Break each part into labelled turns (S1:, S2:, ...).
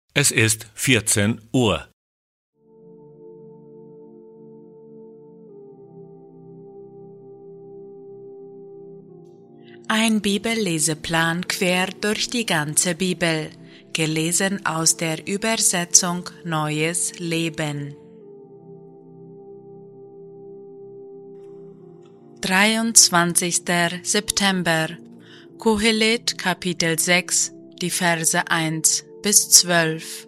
S1: Es ist 14 Uhr.
S2: Ein Bibelleseplan quer durch die ganze Bibel, gelesen aus der Übersetzung Neues Leben. 23. September, Kohelet Kapitel 6, die Verse 1 bis 12.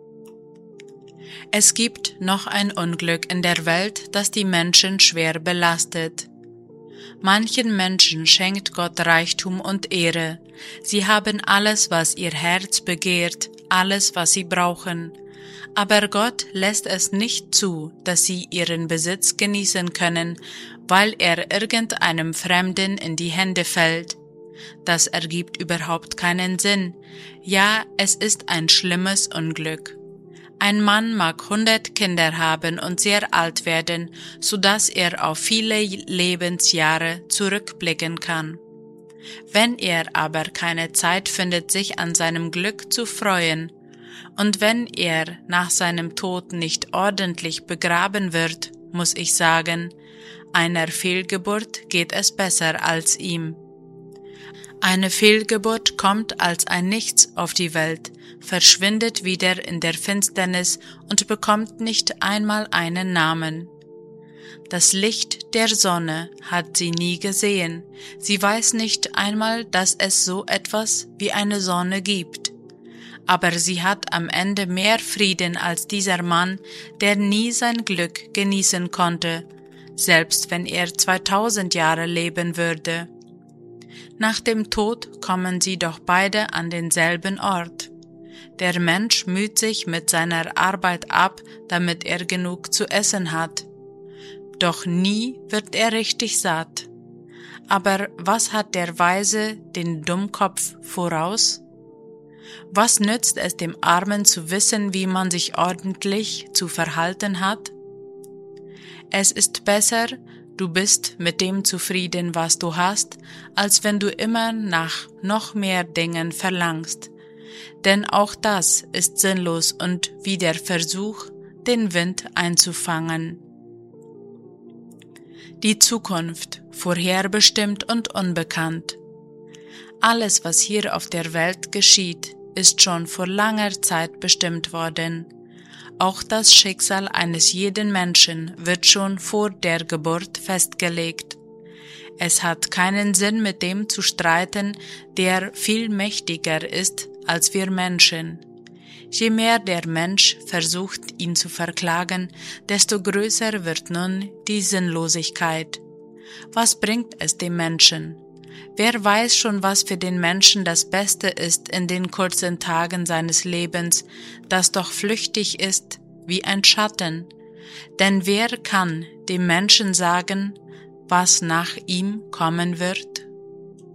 S2: Es gibt noch ein Unglück in der Welt, das die Menschen schwer belastet. Manchen Menschen schenkt Gott Reichtum und Ehre. Sie haben alles, was ihr Herz begehrt, alles, was sie brauchen. Aber Gott lässt es nicht zu, dass sie ihren Besitz genießen können, weil er irgendeinem Fremden in die Hände fällt. Das ergibt überhaupt keinen Sinn. Ja, es ist ein schlimmes Unglück. Ein Mann mag 100 Kinder haben und sehr alt werden, so dass er auf viele Lebensjahre zurückblicken kann. Wenn er aber keine Zeit findet, sich an seinem Glück zu freuen, und wenn er nach seinem Tod nicht ordentlich begraben wird, muss ich sagen, einer Fehlgeburt geht es besser als ihm. Eine Fehlgeburt kommt als ein Nichts auf die Welt, verschwindet wieder in der Finsternis und bekommt nicht einmal einen Namen. Das Licht der Sonne hat sie nie gesehen, sie weiß nicht einmal, dass es so etwas wie eine Sonne gibt. Aber sie hat am Ende mehr Frieden als dieser Mann, der nie sein Glück genießen konnte, selbst wenn er 2000 Jahre leben würde. Nach dem Tod kommen sie doch beide an denselben Ort. Der Mensch müht sich mit seiner Arbeit ab, damit er genug zu essen hat. Doch nie wird er richtig satt. Aber was hat der Weise den Dummkopf voraus? Was nützt es dem Armen zu wissen, wie man sich ordentlich zu verhalten hat? Es ist besser, du bist mit dem zufrieden, was du hast, als wenn du immer nach noch mehr Dingen verlangst. Denn auch das ist sinnlos und wie der Versuch, den Wind einzufangen. Die Zukunft, vorherbestimmt und unbekannt. Alles, was hier auf der Welt geschieht, ist schon vor langer Zeit bestimmt worden. Auch das Schicksal eines jeden Menschen wird schon vor der Geburt festgelegt. Es hat keinen Sinn, mit dem zu streiten, der viel mächtiger ist als wir Menschen. Je mehr der Mensch versucht, ihn zu verklagen, desto größer wird nun die Sinnlosigkeit. Was bringt es dem Menschen? Wer weiß schon, was für den Menschen das Beste ist in den kurzen Tagen seines Lebens, das doch flüchtig ist wie ein Schatten? Denn wer kann dem Menschen sagen, was nach ihm kommen wird?